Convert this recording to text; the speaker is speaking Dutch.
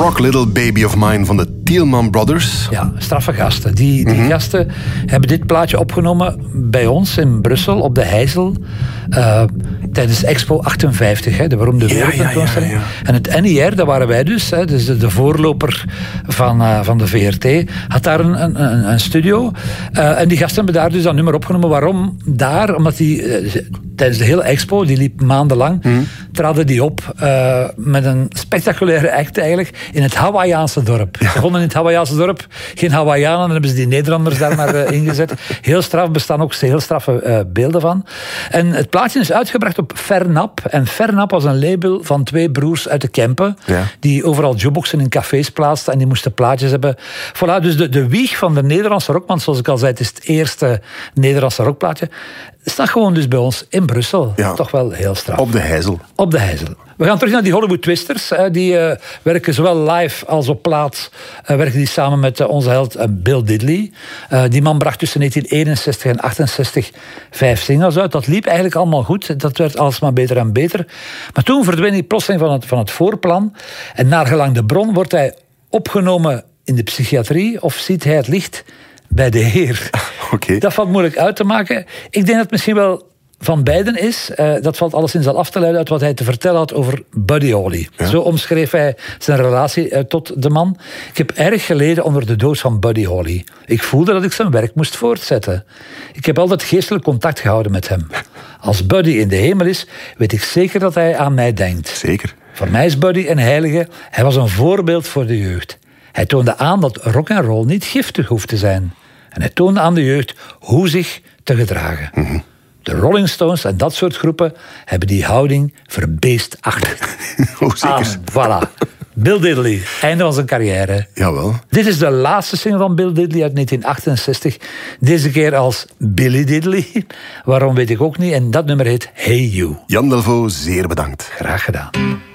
Rock Little Baby of Mine van de Tielman Brothers. Ja, straffe gasten. Die gasten hebben dit plaatje opgenomen bij ons in Brussel op de Heizel. Tijdens Expo 58, de beroemde wereldtentoonstelling. En het NIR, daar waren wij dus. Dus de voorloper van de VRT. Had daar een studio. En die gasten hebben daar dus dat nummer opgenomen. Waarom daar? Omdat die tijdens de hele Expo, die liep maandenlang, traden die op met een spectaculaire act eigenlijk in het Hawaïaanse dorp. Ze vonden in het Hawaïaanse dorp geen Hawaïanen, dan hebben ze die Nederlanders daar maar ingezet. Heel straf, bestaan ook heel straffe beelden van. En het plaatje is uitgebracht op Fernap. En Fernap was een label van 2 broers uit de Kempen, die overal jukeboxen in cafés plaatsten en die moesten plaatjes hebben. Voilà, dus de wieg van de Nederlandse rock, want zoals ik al zei, het is het eerste Nederlandse rockplaatje, staat gewoon dus bij ons in Brussel. Ja. Toch wel heel straf. Op de Heizel. Op de Heizel. We gaan terug naar die Hollywood Twisters. Die werken zowel live als op plaat. Werken die samen met onze held Bill Diddley. Die man bracht tussen 1961 en 1968 5 singles uit. Dat liep eigenlijk allemaal goed. Dat werd alsmaar beter en beter. Maar toen verdween hij plotseling van het voorplan. En naar gelang de bron wordt hij opgenomen in de psychiatrie. Of ziet hij het licht bij de Heer. Okay. Dat valt moeilijk uit te maken. Ik denk dat het misschien wel van beiden is. Dat valt alleszins al af te leiden uit wat hij te vertellen had over Buddy Holly. Ja. Zo omschreef hij zijn relatie tot de man. Ik heb erg geleden onder de dood van Buddy Holly. Ik voelde dat ik zijn werk moest voortzetten. Ik heb altijd geestelijk contact gehouden met hem. Als Buddy in de hemel is, weet ik zeker dat hij aan mij denkt. Zeker. Voor mij is Buddy een heilige. Hij was een voorbeeld voor de jeugd. Hij toonde aan dat rock'n'roll niet giftig hoeft te zijn. En hij toonde aan de jeugd hoe zich te gedragen. Mm-hmm. De Rolling Stones en dat soort groepen hebben die houding verbeestachtigd. Oh, zeker. Voilà. Bill Diddley, einde van zijn carrière. Jawel. Dit is de laatste single van Bill Diddley uit 1968. Deze keer als Billy Diddley. Waarom weet ik ook niet. En dat nummer heet Hey You. Jan Delvaux, zeer bedankt. Graag gedaan.